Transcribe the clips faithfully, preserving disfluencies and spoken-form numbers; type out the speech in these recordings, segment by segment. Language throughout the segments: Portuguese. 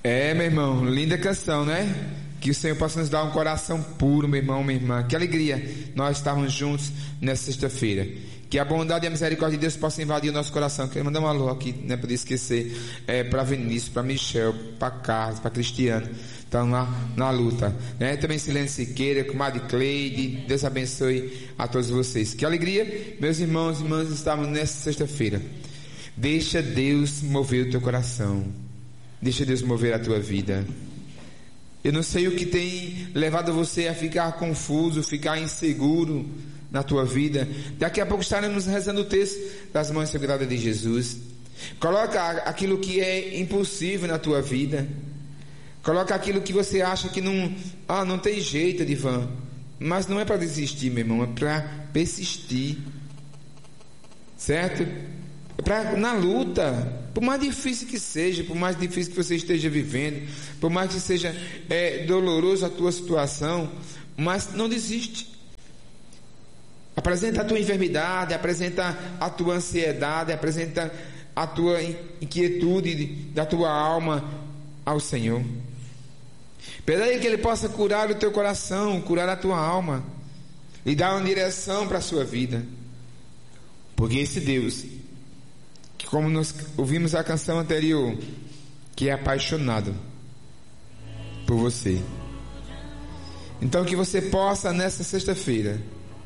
É, meu irmão, linda canção, né? Que o Senhor possa nos dar um coração puro, meu irmão, minha irmã. Que alegria nós estarmos juntos nessa sexta-feira. Que a bondade e a misericórdia de Deus possam invadir o nosso coração. Quero mandar um alô aqui, não é poder esquecer, é, para Vinícius, para Michel, para Carlos, para Cristiano. Estão lá na luta, né? Também Silene Siqueira, comadre Cleide. Deus abençoe a todos vocês. Que alegria, meus irmãos e irmãs, estarmos nessa sexta-feira. Deixa Deus mover o teu coração. Deixa Deus mover a tua vida. Eu não sei o que tem levado você a ficar confuso, ficar inseguro na tua vida. Daqui a pouco estaremos rezando o texto das mãos sagradas de Jesus. Coloca aquilo que é impossível na tua vida. Coloca aquilo que você acha que não, ah, não tem jeito, Divan. Mas não é para desistir, meu irmão, é para persistir. Certo? É para na luta. Por mais difícil que seja, por mais difícil que você esteja vivendo, por mais que seja é, doloroso a tua situação, mas não desiste. Apresenta a tua enfermidade, apresenta a tua ansiedade, apresenta a tua inquietude da tua alma ao Senhor. Pede a Ele que Ele possa curar o teu coração, curar a tua alma e dar uma direção para a sua vida. Porque esse Deus, que como nós ouvimos a canção anterior, que é apaixonado por você. Então que você possa nessa sexta-feira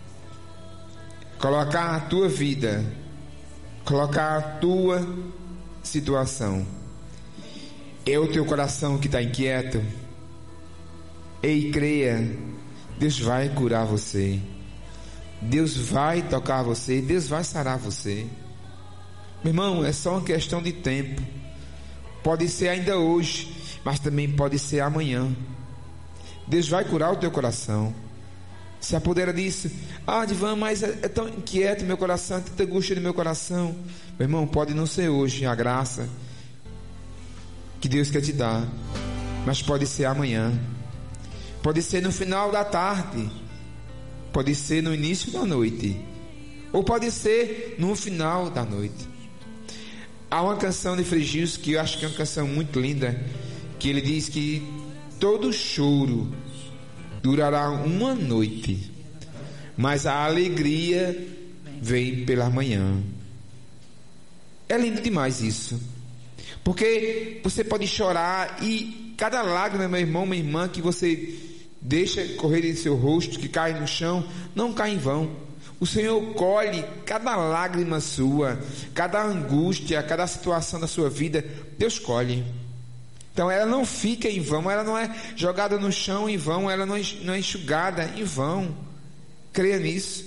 colocar a tua vida, colocar a tua situação. É o teu coração que está inquieto? Ei, creia, Deus vai curar você. Deus vai tocar você, Deus vai sarar você. Meu irmão, é só uma questão de tempo. Pode ser ainda hoje, mas também pode ser amanhã. Deus vai curar o teu coração. Se apodera disso. Ah, Divan, mas é, é tão inquieto meu coração, tanta angústia no meu coração. Meu irmão, pode não ser hoje a graça que Deus quer te dar, mas pode ser amanhã. Pode ser no final da tarde. Pode ser no início da noite. Ou pode ser no final da noite. Há uma canção de Frei Gilson que eu acho que é uma canção muito linda, que ele diz que todo choro durará uma noite, mas a alegria vem pela manhã. É lindo demais isso, porque você pode chorar e cada lágrima, meu irmão, minha irmã, que você deixa correr em seu rosto, que cai no chão, não cai em vão. O Senhor colhe cada lágrima sua, cada angústia, cada situação da sua vida, Deus colhe. Então ela não fica em vão, ela não é jogada no chão em vão, ela não é, não é enxugada em vão. Creia nisso.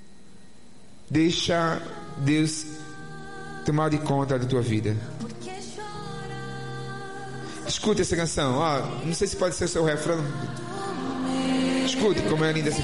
Deixa Deus tomar de conta da tua vida. Escute essa canção, ó, não sei se pode ser o seu refrão. Escute como é linda essa